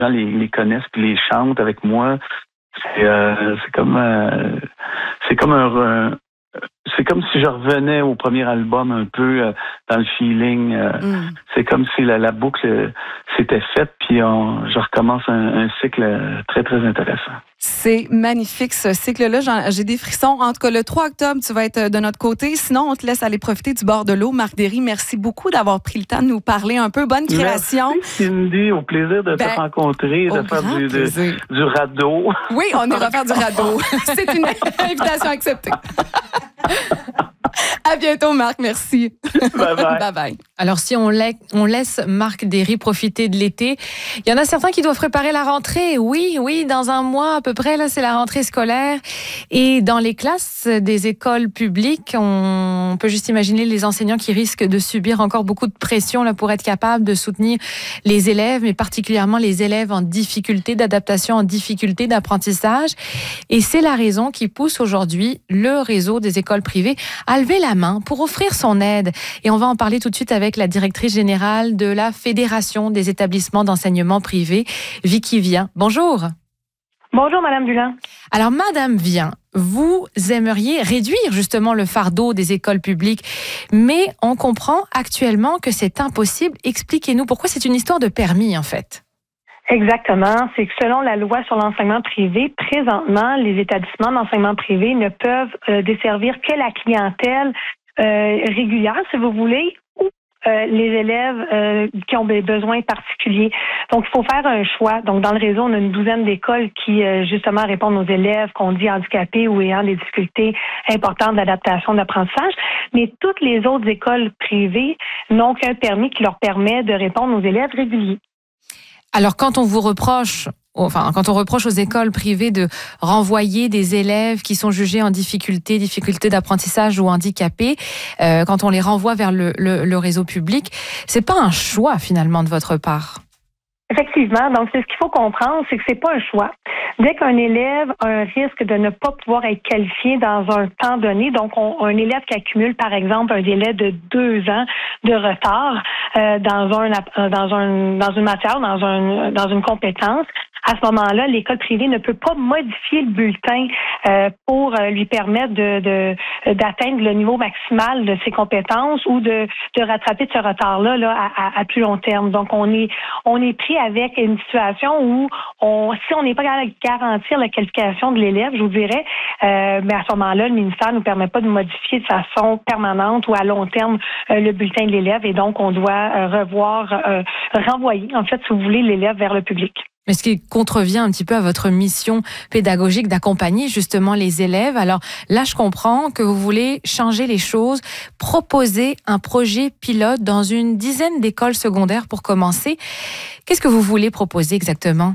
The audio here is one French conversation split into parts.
gens les connaissent puis les chantent avec moi. C'est comme si je revenais au premier album un peu dans le feeling. C'est comme si la boucle s'était faite, puis je recommence un cycle très, très intéressant. C'est magnifique, ce cycle-là. J'ai des frissons. En tout cas, le 3 octobre, tu vas être de notre côté. Sinon, on te laisse aller profiter du bord de l'eau. Marc Derry, merci beaucoup d'avoir pris le temps de nous parler un peu. Bonne création. Merci, Cindy. Au plaisir de te rencontrer, de faire du radeau. Oui, on ira faire du radeau. C'est une invitation acceptée. À bientôt, Marc. Merci. Bye-bye. Bye-bye. Alors, si on laisse Marc Derry profiter de l'été, il y en a certains qui doivent préparer la rentrée. Oui, dans un mois à peu près, là, c'est la rentrée scolaire. Et dans les classes des écoles publiques, on peut juste imaginer les enseignants qui risquent de subir encore beaucoup de pression là, pour être capables de soutenir les élèves, mais particulièrement les élèves en difficulté d'adaptation, en difficulté d'apprentissage. Et c'est la raison qui pousse aujourd'hui le réseau des écoles privées à lever la main pour offrir son aide. Et on va en parler tout de suite avec la directrice générale de la Fédération des établissements d'enseignement privé, Vicky Vien. Bonjour. Bonjour, Madame Dulin. Alors, Madame Vien, vous aimeriez réduire justement le fardeau des écoles publiques, mais on comprend actuellement que c'est impossible. Expliquez-nous pourquoi. C'est une histoire de permis, en fait. Exactement. C'est que selon la loi sur l'enseignement privé, présentement, les établissements d'enseignement privé ne peuvent desservir que la clientèle régulière, si vous voulez, ou les élèves qui ont des besoins particuliers. Donc, il faut faire un choix. Donc, dans le réseau, on a une douzaine d'écoles qui, justement, répondent aux élèves qu'on dit handicapés ou ayant des difficultés importantes d'adaptation, d'apprentissage. Mais toutes les autres écoles privées n'ont qu'un permis qui leur permet de répondre aux élèves réguliers. Alors, quand on reproche aux écoles privées de renvoyer des élèves qui sont jugés en difficulté d'apprentissage ou handicapés, quand on les renvoie vers le réseau public, c'est pas un choix finalement de votre part. Effectivement. Donc, c'est ce qu'il faut comprendre, c'est que c'est pas un choix. Dès qu'un élève a un risque de ne pas pouvoir être qualifié dans un temps donné, donc un élève qui accumule, par exemple, un délai de 2 ans de retard dans une matière, dans une compétence, à ce moment-là, l'école privée ne peut pas modifier le bulletin pour lui permettre d'atteindre le niveau maximal de ses compétences ou de rattraper ce retard-là à plus long terme. Donc, on est pris avec une situation où si on n'est pas capable de garantir la qualification de l'élève, je vous dirais, mais à ce moment-là, le ministère ne nous permet pas de modifier de façon permanente ou à long terme le bulletin de l'élève et donc on doit renvoyer, en fait, si vous voulez, l'élève vers le public. Mais ce qui contrevient un petit peu à votre mission pédagogique d'accompagner justement les élèves. Alors là, je comprends que vous voulez changer les choses, proposer un projet pilote dans une dizaine d'écoles secondaires pour commencer. Qu'est-ce que vous voulez proposer exactement?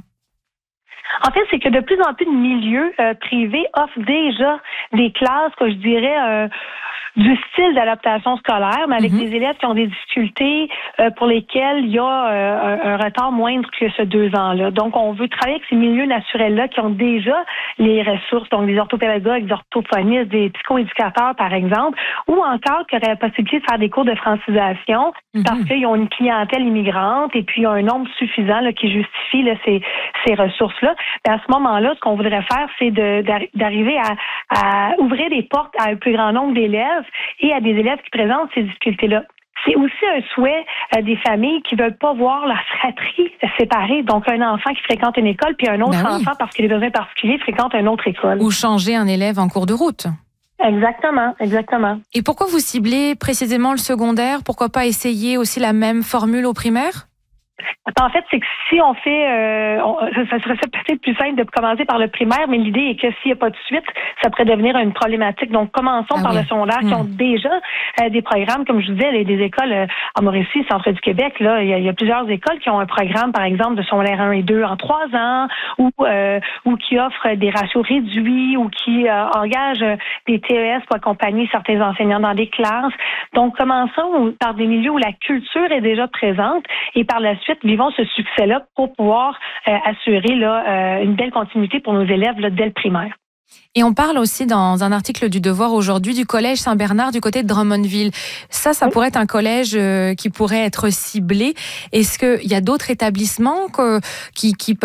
En fait, c'est que de plus en plus de milieux privés offrent déjà des classes que je dirais du style d'adaptation scolaire, mais avec des élèves qui ont des difficultés pour lesquelles il y a un retard moindre que ce 2 ans-là. Donc, on veut travailler avec ces milieux naturels-là qui ont déjà les ressources, donc des orthopédagogues, des orthophonistes, des psychoéducateurs, par exemple, ou encore qui auraient la possibilité de faire des cours de francisation parce qu'ils ont une clientèle immigrante et puis il y a un nombre suffisant là, qui justifie là, ces ressources-là. Et à ce moment-là, ce qu'on voudrait faire, c'est d'arriver à ouvrir des portes à un plus grand nombre d'élèves et à des élèves qui présentent ces difficultés-là. C'est aussi un souhait des familles qui veulent pas voir leur fratrie séparée. Donc, un enfant qui fréquente une école, puis un autre enfant, parce qu'il a des besoins particuliers, fréquente une autre école. Ou changer un élève en cours de route. Exactement. Et pourquoi vous ciblez précisément le secondaire? Pourquoi pas essayer aussi la même formule au primaire? En fait, c'est que si on fait, ça serait peut-être plus simple de commencer par le primaire, mais l'idée est que s'il n'y a pas de suite, ça pourrait devenir une problématique. Donc, commençons par le secondaire qui ont déjà des programmes, comme je vous disais, des écoles à Mauricie, Centre du Québec. Là, il y a plusieurs écoles qui ont un programme, par exemple, de secondaire 1 et 2 en 3 ans, ou qui offrent des ratios réduits, ou qui engagent des TES pour accompagner certains enseignants dans des classes. Donc, commençons par des milieux où la culture est déjà présente, et par la suite, vivons ce succès-là pour pouvoir assurer une belle continuité pour nos élèves là, dès le primaire. Et on parle aussi dans un article du Devoir aujourd'hui du collège Saint-Bernard du côté de Drummondville. Ça pourrait être un collège qui pourrait être ciblé. Est-ce qu'il y a d'autres établissements qui